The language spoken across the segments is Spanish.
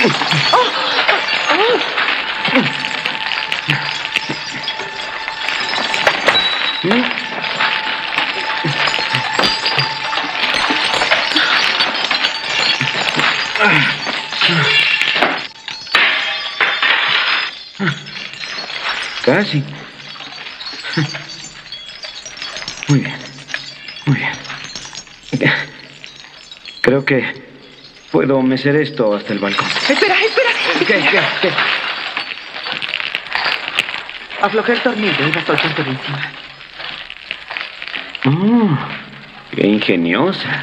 Casi. Muy bien. Muy bien. Creo que puedo mecer esto hasta el balcón. Espera. ¿Qué? Aflojé el tornillo y la solté por encima. Oh, qué ingeniosa.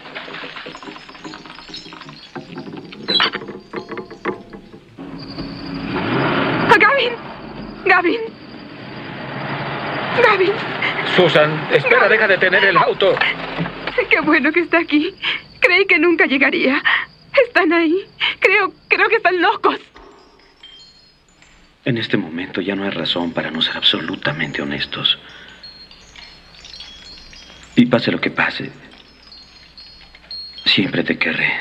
¡Gavin! Susan, espera, deja de tener el auto. Qué bueno que está aquí. Creí que nunca llegaría. Están ahí. Creo que están locos. En este momento ya no hay razón para no ser absolutamente honestos. Y pase lo que pase, siempre te querré.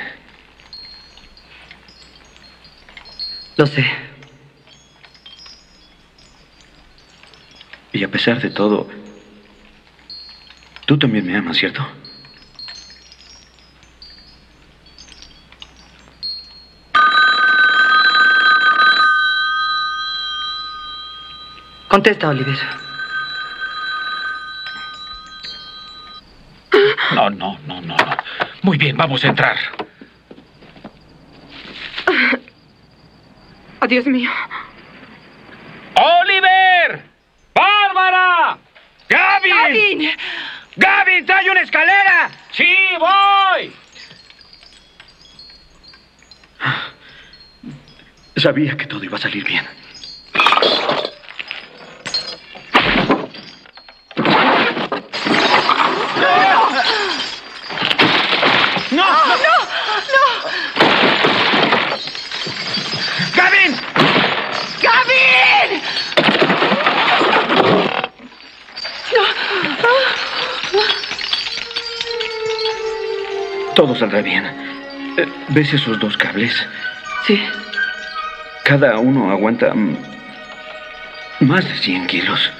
Lo sé. Y a pesar de todo, tú también me amas, ¿cierto? Contesta, Oliver. No. Muy bien, vamos a entrar. Oh, Dios mío. ¡Oliver! ¡Bárbara! ¡Gavin! ¡Gavin, trae una escalera! ¡Sí, voy! Sabía que todo iba a salir bien. ¡No! ¡Gavin! ¡Gavin! Todo saldrá bien. ¿Ves esos dos cables? Sí. Cada uno aguanta más de 100 kilos.